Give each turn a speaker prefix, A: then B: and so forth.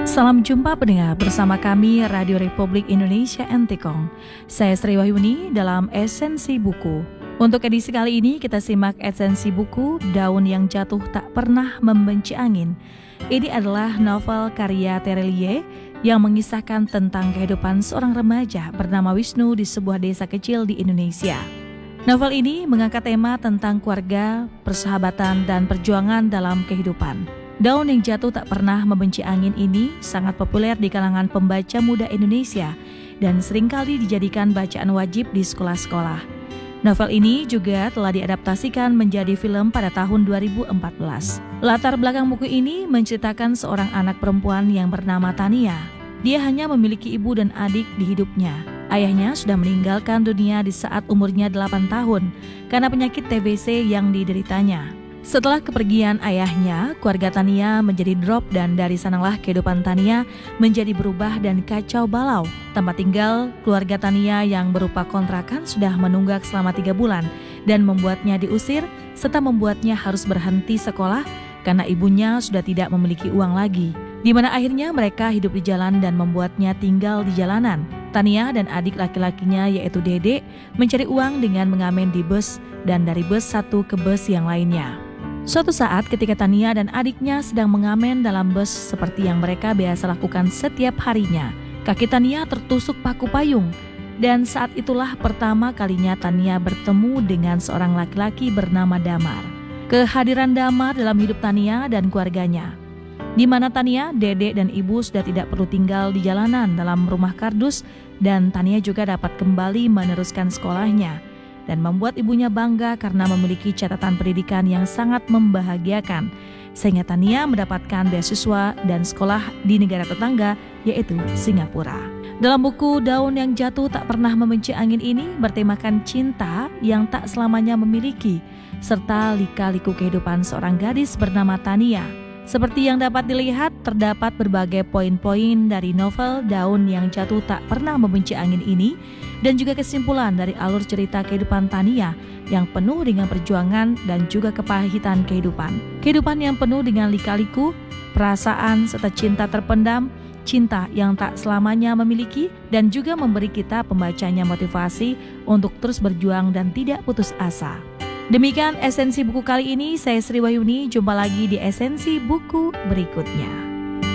A: Salam jumpa pendengar bersama kami Radio Republik Indonesia NTKOM. Saya Sri Wahyuni dalam Esensi Buku. Untuk edisi kali ini kita simak esensi buku Daun yang Jatuh Tak Pernah Membenci Angin. Ini adalah novel karya Terelie yang mengisahkan tentang kehidupan seorang remaja bernama Wisnu di sebuah desa kecil di Indonesia. Novel ini mengangkat tema tentang keluarga, persahabatan, dan perjuangan dalam kehidupan. Daun yang Jatuh Tak Pernah Membenci Angin ini sangat populer di kalangan pembaca muda Indonesia dan seringkali dijadikan bacaan wajib di sekolah-sekolah. Novel ini juga telah diadaptasikan menjadi film pada tahun 2014. Latar belakang buku ini menceritakan seorang anak perempuan yang bernama Tania. Dia hanya memiliki ibu dan adik di hidupnya. Ayahnya sudah meninggalkan dunia di saat umurnya 8 tahun karena penyakit TBC yang dideritanya. Setelah kepergian ayahnya, keluarga Tania menjadi drop dan dari sanalah kehidupan Tania menjadi berubah dan kacau balau. Tempat tinggal keluarga Tania yang berupa kontrakan sudah menunggak selama 3 bulan dan membuatnya diusir serta membuatnya harus berhenti sekolah karena ibunya sudah tidak memiliki uang lagi. Di mana akhirnya mereka hidup di jalan dan membuatnya tinggal di jalanan. Tania dan adik laki-lakinya yaitu Dede mencari uang dengan mengamen di bus dan dari bus satu ke bus yang lainnya. Suatu saat ketika Tania dan adiknya sedang mengamen dalam bus seperti yang mereka biasa lakukan setiap harinya, kaki Tania tertusuk paku payung. Dan saat itulah pertama kalinya Tania bertemu dengan seorang laki-laki bernama Damar. Kehadiran Damar dalam hidup Tania dan keluarganya, di mana Tania, Dede, dan ibu sudah tidak perlu tinggal di jalanan dalam rumah kardus dan Tania juga dapat kembali meneruskan sekolahnya. Dan membuat ibunya bangga karena memiliki catatan pendidikan yang sangat membahagiakan. Sehingga Tania mendapatkan beasiswa dan sekolah di negara tetangga yaitu Singapura. Dalam buku Daun yang Jatuh Tak Pernah Membenci Angin ini bertemakan cinta yang tak selamanya memiliki serta lika-liku kehidupan seorang gadis bernama Tania. Seperti yang dapat dilihat, terdapat berbagai poin-poin dari novel Daun yang Jatuh Tak Pernah Membenci Angin ini dan juga kesimpulan dari alur cerita kehidupan Tania yang penuh dengan perjuangan dan juga kepahitan kehidupan. Kehidupan yang penuh dengan lika-liku, perasaan serta cinta terpendam, cinta yang tak selamanya memiliki dan juga memberi kita pembacanya motivasi untuk terus berjuang dan tidak putus asa. Demikian esensi buku kali ini, saya Sri Wahyuni, jumpa lagi di esensi buku berikutnya.